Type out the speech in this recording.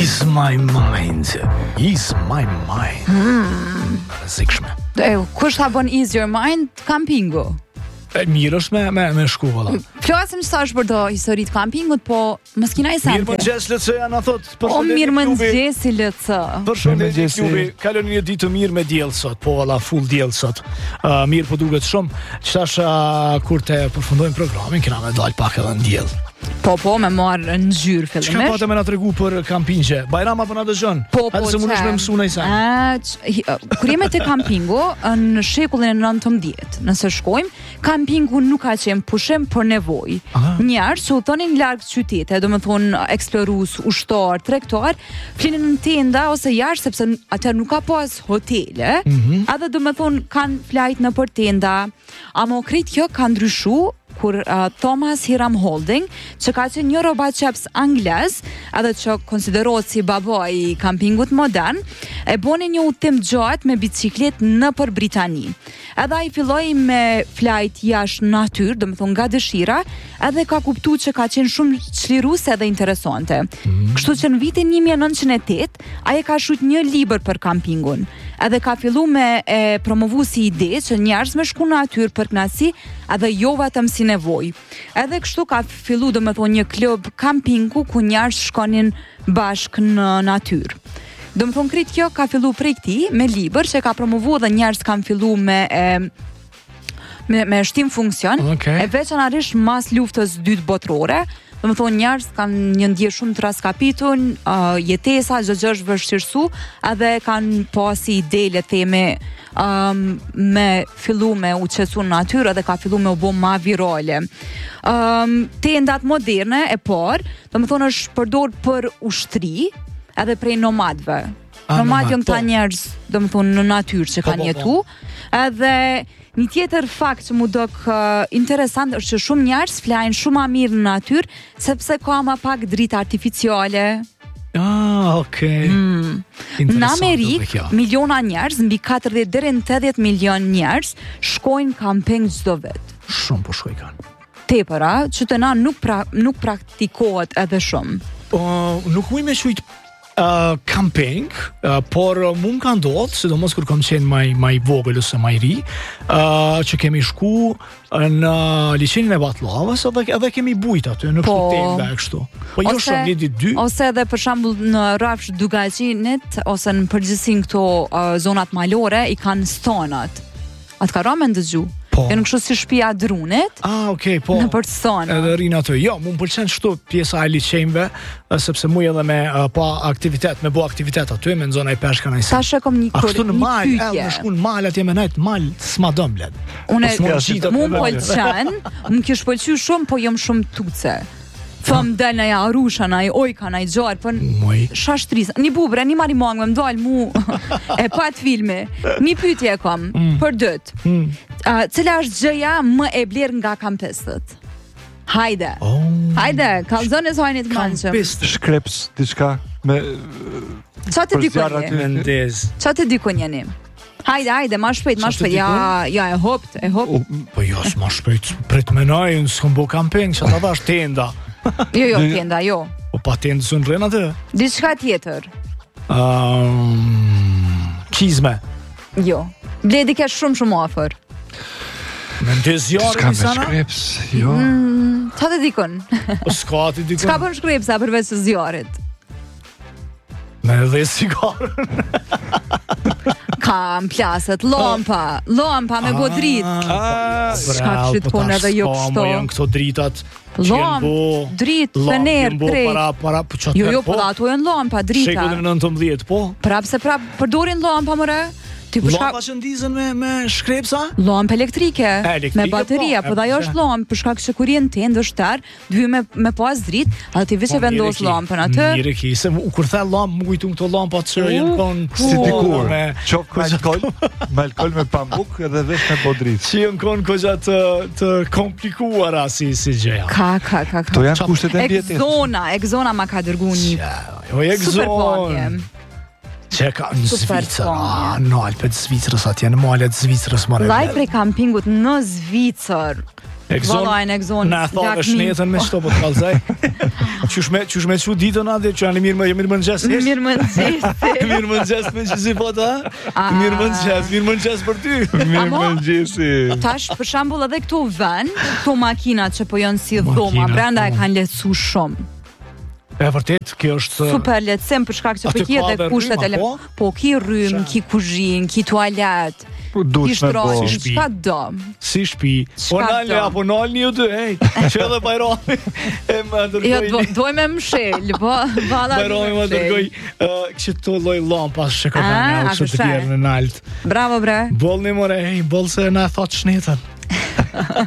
Ease my mind. Ease my mind. Rrezikshme. Kush ta bën ease your mind? Kampingu. Mirë është me shku valla. Flasim çfarë për do historitë kampingut, po mos kina i Mirë mëngjes LC na thot. O mirë mëngjes LC. Përshëndetje klubi. Kaloni një ditë të mirë me diell sot, po valla full diell sot. Mirë po duket shumë. Çtash kur të përfundojmë programin, kena me dal pak edhe në diell. Po, me marrë në gjyrë fillimisht. Çka pata me na tregu për kampingje? Bajram apo na dëgjon? Po, se mundesh me mësu nëjse. Kur jemi te kampingu në shekullin e 19, nëse shkojmë, kampingu nuk ka qenë pushim për nevojë. Njerëz që udhtonin larg qytete, domethënë eksplorus, ushtar, tregtar, flinin në tenda ose jashtë sepse atë nuk ka pas hotele. Edhe domethënë kanë flajt në për tenda. Amo krit kjo ka ndryshu kur Thomas Hiram Holding, që ka qenë një roba qeps angles, edhe që konsiderohet si baba i kampingut modern, e boni një udhtim gjatë me biciklet në për Britani. Edhe ai filloi me flajt jashtë natyrë, domethënë nga dëshira, edhe ka kuptuar që ka qenë shumë çliruese edhe interesante. Kështu që në vitin 1908, ai ka shkruar një libër për kampingun. Edhe ka fillu me promovu si ide që njerëz me shku në natyrë për kënaqësi, edhe jo vetëm si nevojë. Edhe kështu ka fillu domethënë një klub kampingu ku njerëz shkonin bashk në natyrë. Domethënë krit kjo ka fillu prej këtij me libër që ka promovu dhe njerëz kanë fillu me shtim funksion, e veçanërisht mas luftës dytë botërore. Domethënë njerëz kanë një ndje shumë të raskapitur, jetesa çdo gjë është vështirësu, edhe kanë pasi ide le theme me fillu me u qetësu në natyrë dhe ka fillu me u bë ma virale. Tendat moderne e parë, domethënë është përdor për ushtri edhe prej nomadëve. Nomad janë këta njerëz, domethënë në natyrë që kanë jetu. Edhe një tjetër fakt që mu dok interesant është që shumë njerëz flajnë shumë ma mirë në natyrë sepse ka ma pak dritë artificiale. Okay. Në Amerikë, miliona njerëz, mbi 40 deri në 80 milion njerëz shkojnë kamping çdo vit. Shumë po shkoj kanë. Tepër, që të na nuk praktikohet edhe shumë. Nuk ujme shujt camping, por mu më ka ndodhë, sidomos kur kam qenë maj vogël ose maj ri, që kemi shku në liçenin e Batullavës edhe kemi bujt aty në kështu tenda e kështu. Po jo shumë një ditë dy. Ose edhe për shembull në rrafsh Dugaçinit ose në përgjithësi këto zonat malore i kanë stonat. Atë ka rënë ndëgju. Janë kështu si shtëpia Drunit. Okay, po. Në për stona. Edhe rinë aty. Jo, mu më pëlqen kështu pjesa e liçenjve, sepse mu edhe me pa aktivitet, me bo aktivitet aty, me në zona i peshka në i Tash e kom një pyetje. Kështu në mal, me shku në mal atje me najt mal s'ma dëm led. Unë mu më pëlqen, më kish pëlqy shumë, po jam shumë tuce. Thëm del në Arusha, në Ojka, në Gjarë, për shashtris. Një bubre, një marimangë, më mdojnë mu e pat filmi. Një pyetje e kom, për dëtë. Cila është gjëja më e blerë nga kampistët? Hajde. Hajde, kalzone së hajnit manqëm. Kampist, shkreps, diçka me... Qa të dikun jeni? Qa të dikun jeni? Hajde, ma shpejt. Ja, e hopt. Po jo, s'ma shpejt. Pret menaj, s'kom bo camping, që ta dash tenda. Jo, tenda, jo. Po pa tendë së në rrën atë? Diçka tjetër? Qizme. Jo. Bledi ke shumë afer. Me në të zjarë një sana? Ska me shkreps, jo. Qa të dikun? Po s'ka të dikun? S'ka për shkrepsa përveç të zjarit? Me dhe sigarën. Kam plaset, lompa me bo dritë. Shka këshit kone edhe jo kështo. Po janë këto dritat. Lomp, dritë, fener, krejt. Jo, po da ato janë lompa, drita. Shekullin 19, po? Prap përdorin lompa, mëre. Lompa që ndizën me shkrepsa? Lomp elektrike, me bateria, po da jo është lomp, përshka kështë kur jenë tendë është tërë, dhvy me pas dritë, edhe ti vishë vendos lompën atë. Mire ki, se kur the lomp, më kujtu këto lompat që jenë konë... Si dikur, qofë me alkohol me pambuk edhe vesh me po dritë. Që jenë konë këgja të komplikuara si gjeja. Ka. To janë kushtet e mbjetit. Ekzona ma ka dërgu një super panje. Që ka në Zvicër, në Alpet Zvicrës atje, në malet Zvicrës më revlet. Laj prej kampingut në Zvicër. Vallajnë e gëzon. Na thove shnetën me shto po të kallzoj. Qysh me çu ditën atë që janë mirëmëngjes. Mirëmëngjes me çzi po ta. Mirëmëngjes për ty. Mirëmëngjesi. Tash për shembull edhe këtu vën, këto makinat që po janë si dhoma, brenda e kanë lehtësu shumë. E vërtet, kjo është super lehtësim për shkak se po ki edhe kushtet e po ki rrym, ki kuzhinë, ki tualet. Dush me bo. Çka do? Si shtëpi. Po nalë apo nalni ju dy, që edhe Bajrami e më dërgoj. Jo, dojmë mshel, po valla. Bajrami më dërgoj këto lloj llampas që ka kanë kështu të tjerë në nalt. Bravo bre. Bollni more, boll se na thot shnetën.